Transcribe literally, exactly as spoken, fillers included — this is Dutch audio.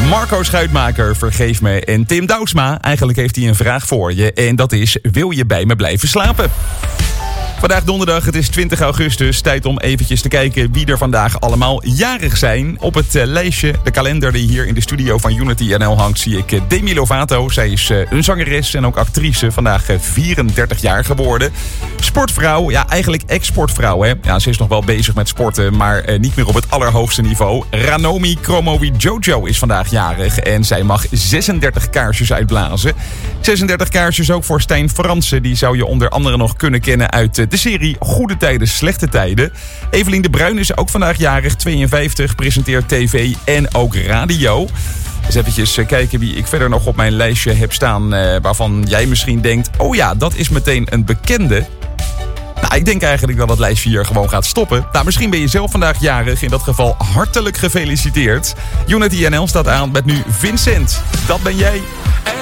Marco Schuitmaker, vergeef me. En Tim Douwsma, eigenlijk heeft hij een vraag voor je. En dat is, wil je bij me blijven slapen? Vandaag donderdag, het is twintig augustus. Tijd om eventjes te kijken wie er vandaag allemaal jarig zijn. Op het uh, lijstje, de kalender die hier in de studio van Unity N L hangt, zie ik uh, Demi Lovato. Zij is uh, een zangeres en ook actrice. Vandaag uh, vierendertig jaar geworden. Sportvrouw, ja eigenlijk ex-sportvrouw hè. Ja, ze is nog wel bezig met sporten, maar uh, niet meer op het allerhoogste niveau. Ranomi Kromowidjojo is vandaag jarig en zij mag zesendertig kaarsjes uitblazen. zesendertig kaarsjes ook voor Stijn Fransen. Die zou je onder andere nog kunnen kennen uit uh, de serie Goede Tijden, Slechte Tijden. Evelien de Bruin is ook vandaag jarig, tweeënvijftig, presenteert tv en ook radio. Dus eventjes kijken wie ik verder nog op mijn lijstje heb staan, uh, waarvan jij misschien denkt, oh ja, dat is meteen een bekende. Nou, ik denk eigenlijk dat het lijstje hier gewoon gaat stoppen. Nou, misschien ben je zelf vandaag jarig. In dat geval hartelijk gefeliciteerd. Unity N L staat aan met nu Vincent. Dat ben jij.